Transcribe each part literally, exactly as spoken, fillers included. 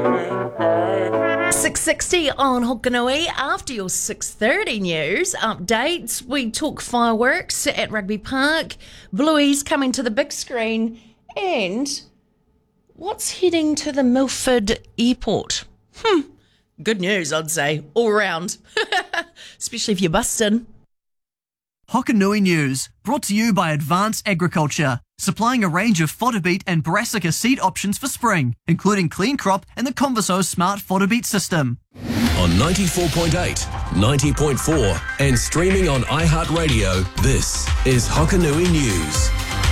six sixty on Hokanui. After your six thirty news updates, we talk fireworks at Rugby Park, Blueies coming to the big screen, and what's heading to the Milford Airport. Hmm, good news, I'd say, all round, especially if you're busting. Hokanui News, brought to you by Advanced Agriculture, supplying a range of fodder beet and brassica seed options for spring, including Clean Crop and the Converso Smart Fodder Beet System. On ninety-four point eight, ninety point four and streaming on iHeartRadio, this is Hokanui News.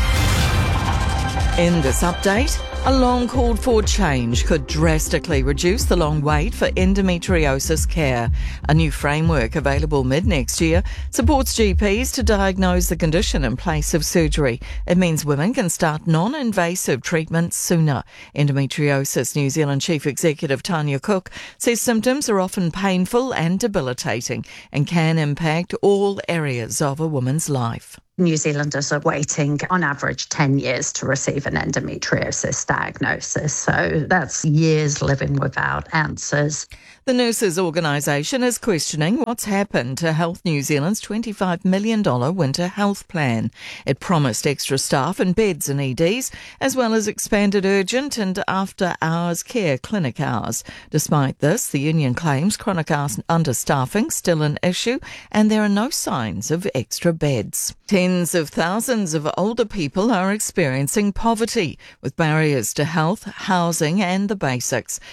In this update, a long called for change could drastically reduce the long wait for endometriosis care. A new framework available mid-next year supports G Ps to diagnose the condition in place of surgery. It means women can start non-invasive treatment sooner. Endometriosis New Zealand Chief Executive Tanya Cook says symptoms are often painful and debilitating and can impact all areas of a woman's life. New Zealanders are waiting on average ten years to receive an endometriosis diagnosis. So that's years living without answers. The Nurses Organisation is questioning what's happened to Health New Zealand's twenty-five million dollars winter health plan. It promised extra staff and beds in E Ds, as well as expanded urgent and after-hours care clinic hours. Despite this, the union claims chronic understaffing still an issue and there are no signs of extra beds. Tens of thousands of older people are experiencing poverty, with barriers to health, housing and the basics.